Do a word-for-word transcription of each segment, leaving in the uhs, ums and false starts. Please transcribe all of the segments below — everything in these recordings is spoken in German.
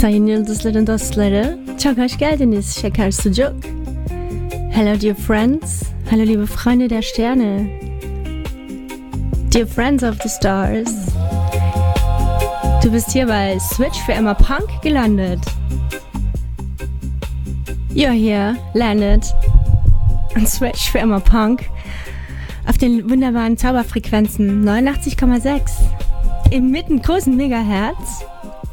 Sayın Yıldızların dostları, çok hoş geldiniz şeker sucuk. Hello dear friends, hello liebe Freunde der Sterne, dear friends of the stars. Du bist hier bei Switch für immer Punk gelandet. You're here, landed on Switch für immer Punk auf den wunderbaren Zauberfrequenzen neunundachtzig Komma sechs im mittengroßen Megahertz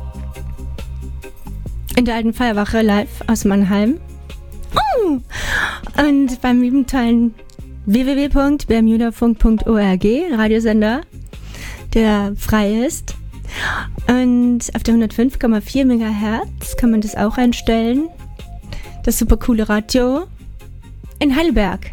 in der alten Feuerwache live aus Mannheim. Oh! Und beim lieben tollen w w w punkt bermudafunk punkt org Radiosender, der frei ist. Und auf der hundertfünf Komma vier Megahertz kann man das auch einstellen. Das super coole Radio in Heidelberg.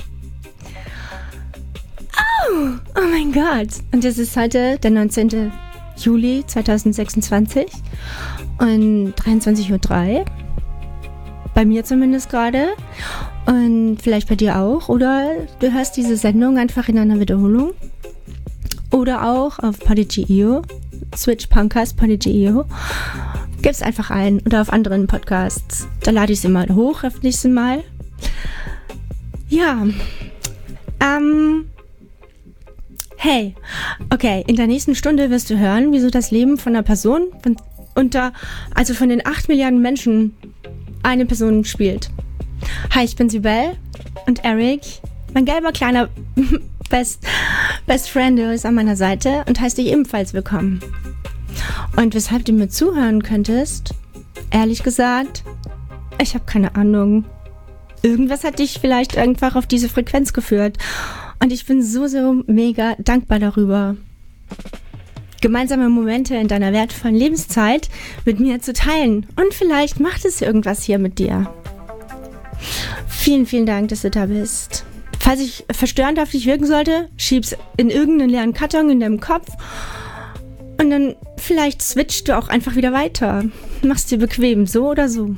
Oh, oh mein Gott. Und das ist heute der neunzehnten Juli zweitausendsechsundzwanzig und dreiundzwanzig Uhr drei. Bei mir zumindest gerade. Und vielleicht bei dir auch. Oder du hörst diese Sendung einfach in einer Wiederholung. Oder auch auf Podigy punkt i o. Switch Punkers, Podigy punkt i o. Gib's einfach ein. Oder auf anderen Podcasts. Da lade ich sie mal hoch, öffentlich sie mal. Ja. Ähm... Hey, okay, in der nächsten Stunde wirst du hören, wieso das Leben von einer Person, von, unter, also von den acht Milliarden Menschen, eine Person spielt. Hi, ich bin Sibel und Eric, mein gelber kleiner Best, Best Friend ist an meiner Seite und heißt dich ebenfalls willkommen. Und weshalb du mir zuhören könntest, ehrlich gesagt, ich habe keine Ahnung. Irgendwas hat dich vielleicht einfach auf diese Frequenz geführt. Und ich bin so, so mega dankbar darüber, gemeinsame Momente in deiner wertvollen Lebenszeit mit mir zu teilen. Und vielleicht macht es irgendwas hier mit dir. Vielen, vielen Dank, dass du da bist. Falls ich verstörend auf dich wirken sollte, schieb's in irgendeinen leeren Karton in deinem Kopf. Und dann vielleicht switchst du auch einfach wieder weiter. Mach's dir bequem, so oder so.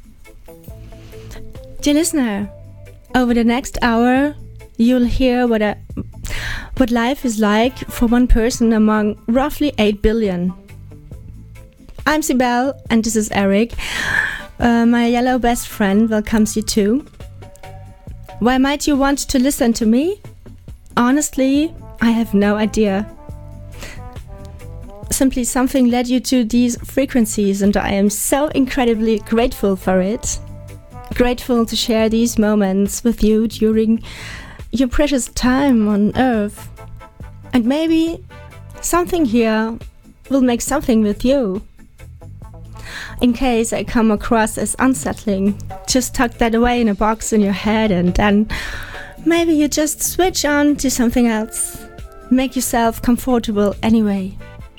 Dear listener, over the next hour, you'll hear what a, what life is like for one person among roughly eight billion. I'm Sibel and this is Eric. Uh, my yellow best friend welcomes you too. Why might you want to listen to me? Honestly, I have no idea. Simply something led you to these frequencies and I am so incredibly grateful for it. Grateful to share these moments with you during your precious time on Earth. And maybe something here will make something with you. In case I come across as unsettling, just tuck that away in a box in your head and then maybe you just switch on to something else. Make yourself comfortable anyway.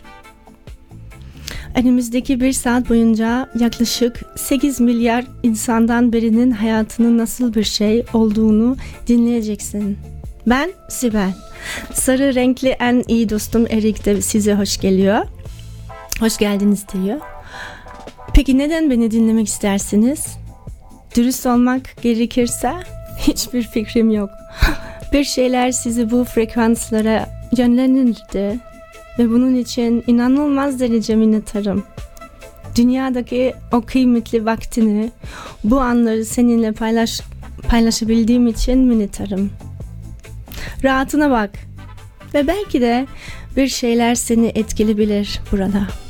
Önümüzdeki bir saat boyunca yaklaşık sekiz milyar insandan birinin hayatının nasıl bir şey olduğunu dinleyeceksin. Ben Sibel. Sarı renkli en iyi dostum Erik de size hoş geliyor. Hoş geldiniz diyor. Peki neden beni dinlemek istersiniz? Dürüst olmak gerekirse hiçbir fikrim yok. Bir şeyler sizi bu frekanslara yönlendirdi. Ve bunun için inanılmaz derece minnettarım. Dünyadaki o kıymetli vaktini, bu anları seninle paylaş, paylaşabildiğim için minnettarım. Rahatına bak ve belki de bir şeyler seni etkileyebilir burada.